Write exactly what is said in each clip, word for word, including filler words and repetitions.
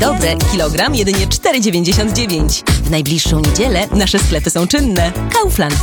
Dobre, kilogram jedynie cztery dziewięćdziesiąt dziewięć. W najbliższą niedzielę nasze sklepy są czynne. Kaufland.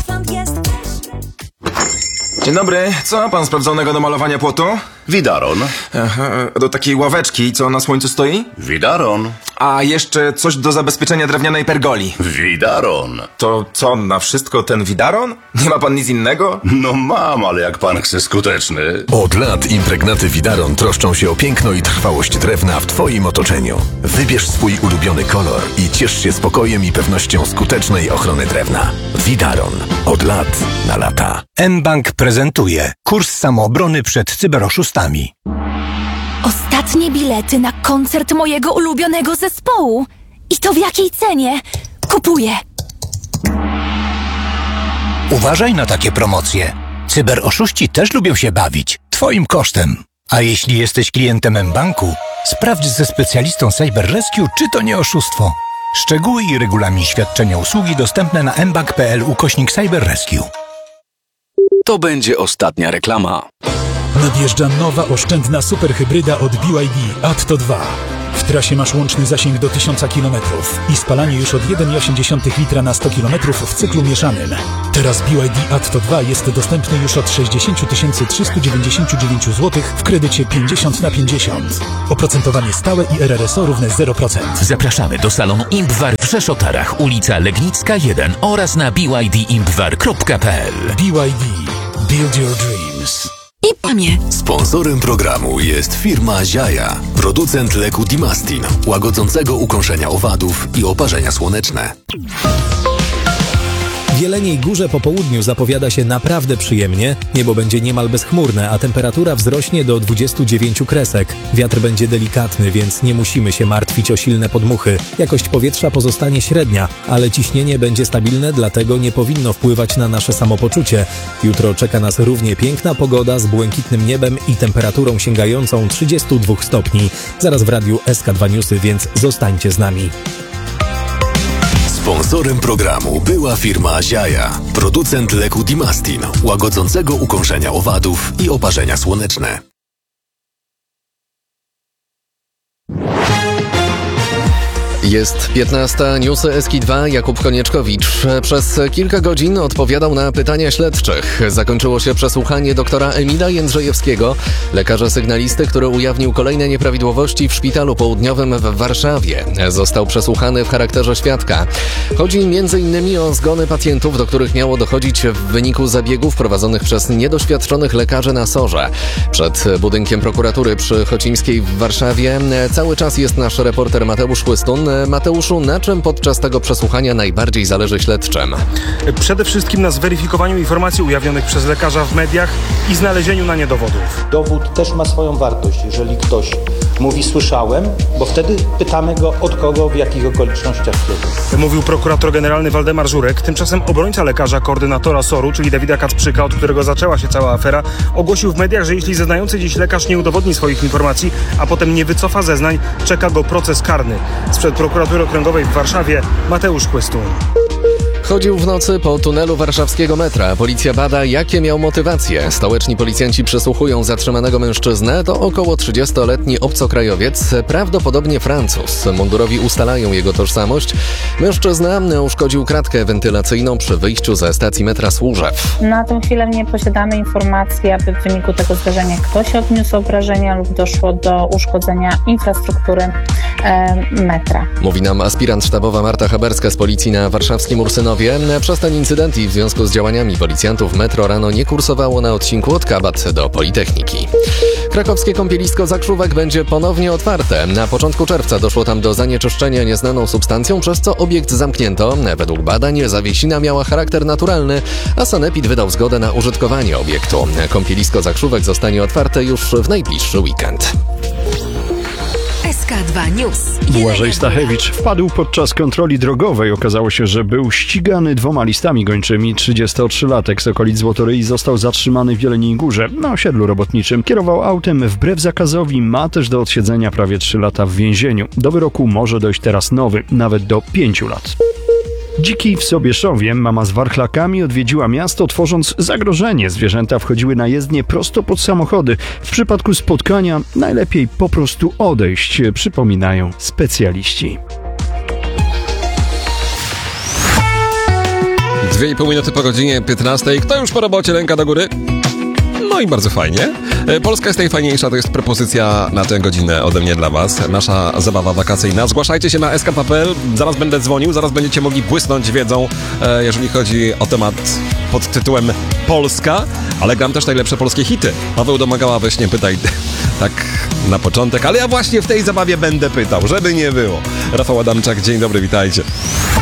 Dzień dobry, co ma pan sprawdzonego do malowania płotu? Widaron. Aha, do takiej ławeczki, co na słońcu stoi? Widaron. A jeszcze coś do zabezpieczenia drewnianej pergoli. Widaron. To co, na wszystko ten widaron? Nie ma pan nic innego? No mam, ale jak pan chce skuteczny. Od lat impregnaty Widaron troszczą się o piękno i trwałość drewna w twoim otoczeniu. Wybierz swój ulubiony kolor i ciesz się spokojem i pewnością skutecznej ochrony drewna. Widaron. Od lat na lata. mBank prezentuje kurs samoobrony przed cyberoszustami. Ostatnie bilety na koncert mojego ulubionego zespołu. I to w jakiej cenie? Kupuję. Uważaj na takie promocje. Cyberoszuści też lubią się bawić. Twoim kosztem. A jeśli jesteś klientem mBanku, sprawdź ze specjalistą Cyber Rescue, czy to nie oszustwo. Szczegóły i regulamin świadczenia usługi dostępne na mbank kropka p l ukośnik Cyber Rescue. To będzie ostatnia reklama. Nadjeżdża nowa oszczędna superhybryda od B Y D Atto dwa. W trasie masz łączny zasięg do tysiąc kilometrów i spalanie już od jeden przecinek osiem litra na sto kilometrów w cyklu mieszanym. Teraz B Y D Atto dwa jest dostępny już od sześćdziesiąt tysięcy trzysta dziewięćdziesiąt dziewięć złotych w kredycie pięćdziesiąt na pięćdziesiąt. Oprocentowanie stałe i R R S O równe zero procent. Zapraszamy do salonu Impwar w Rzeszotarach, ulica Legnicka jeden oraz na b y d impwar kropka p l. B Y D. Build your dreams. I pamie. Sponsorem programu jest firma Ziaja, producent leku Dimastin, łagodzącego ukąszenia owadów i oparzenia słoneczne. W Jeleniej Górze po południu zapowiada się naprawdę przyjemnie, niebo będzie niemal bezchmurne, a temperatura wzrośnie do dwudziestu dziewięciu kresek. Wiatr będzie delikatny, więc nie musimy się martwić o silne podmuchy. Jakość powietrza pozostanie średnia, ale ciśnienie będzie stabilne, dlatego nie powinno wpływać na nasze samopoczucie. Jutro czeka nas równie piękna pogoda z błękitnym niebem i temperaturą sięgającą trzydziestu dwóch stopni. Zaraz w radiu S K dwa Newsy, więc zostańcie z nami. Sponsorem programu była firma Ziaja, producent leku Dimastin, łagodzącego ukąszenia owadów i oparzenia słoneczne. Jest piętnasta, newsy S K dwa, Jakub Konieczkowicz. Przez kilka godzin odpowiadał na pytania śledczych. Zakończyło się przesłuchanie doktora Emila Jędrzejewskiego, lekarza sygnalisty, który ujawnił kolejne nieprawidłowości w szpitalu południowym w Warszawie. Został przesłuchany w charakterze świadka. Chodzi między innymi o zgony pacjentów, do których miało dochodzić w wyniku zabiegów prowadzonych przez niedoświadczonych lekarzy na sorze. Przed budynkiem prokuratury przy Chocimskiej w Warszawie cały czas jest nasz reporter Mateusz Chłystun. Mateuszu, na czym podczas tego przesłuchania najbardziej zależy śledczym? Przede wszystkim na zweryfikowaniu informacji ujawnionych przez lekarza w mediach i znalezieniu na nie dowodów. Dowód też ma swoją wartość, jeżeli ktoś mówi słyszałem, bo wtedy pytamy go od kogo, w jakich okolicznościach, kiedy. Mówił prokurator generalny Waldemar Żurek. Tymczasem obrońca lekarza, koordynatora soru, czyli Dawida Kacprzyka, od którego zaczęła się cała afera, ogłosił w mediach, że jeśli zeznający dziś lekarz nie udowodni swoich informacji, a potem nie wycofa zeznań, czeka go proces karny. Sprzed prokuratury okręgowej w Warszawie Mateusz Chłystun. Chodził w nocy po tunelu warszawskiego metra. Policja bada, jakie miał motywacje. Stołeczni policjanci przesłuchują zatrzymanego mężczyznę. To około trzydziestoletni obcokrajowiec, prawdopodobnie Francuz. Mundurowi ustalają jego tożsamość. Mężczyzna uszkodził kratkę wentylacyjną przy wyjściu ze stacji metra Służew. Na tę chwilę nie posiadamy informacji, aby w wyniku tego zdarzenia ktoś odniósł obrażenia lub doszło do uszkodzenia infrastruktury e, metra. Mówi nam aspirant sztabowa Marta Haberska z policji na warszawskim Ursynowie. Przez ten incydent i w związku z działaniami policjantów metro rano nie kursowało na odcinku od Kabat do Politechniki. Krakowskie kąpielisko Zakrzówek będzie ponownie otwarte. Na początku czerwca doszło tam do zanieczyszczenia nieznaną substancją, przez co obiekt zamknięto. Według badań zawiesina miała charakter naturalny, a sanepid wydał zgodę na użytkowanie obiektu. Kąpielisko Zakrzówek zostanie otwarte już w najbliższy weekend. S K dwa News. Błażej Stachewicz wpadł podczas kontroli drogowej. Okazało się, że był ścigany dwoma listami gończymi. trzydziestotrzylatek z okolic Złotoryi został zatrzymany w Jeleniej Górze na osiedlu robotniczym. Kierował autem wbrew zakazowi, ma też do odsiedzenia prawie trzy lata w więzieniu. Do wyroku może dojść teraz nowy, nawet do pięciu lat. Dziki w Sobieszowie mama z warchlakami odwiedziła miasto, tworząc zagrożenie. Zwierzęta wchodziły na jezdnię prosto pod samochody. W przypadku spotkania najlepiej po prostu odejść, przypominają specjaliści. Dwie i pół minuty po godzinie piętnastej. Kto już po robocie? Ręka do góry. No i bardzo fajnie. Polska jest najfajniejsza, to jest propozycja na tę godzinę ode mnie dla was. Nasza zabawa wakacyjna. Zgłaszajcie się na s k p kropka p l. Zaraz będę dzwonił, zaraz będziecie mogli błysnąć wiedzą, jeżeli chodzi o temat pod tytułem Polska, ale gram też najlepsze polskie hity. Paweł Domagała, weź nie pytaj tak na początek, ale ja właśnie w tej zabawie będę pytał, żeby nie było. Rafał Adamczak, dzień dobry, witajcie.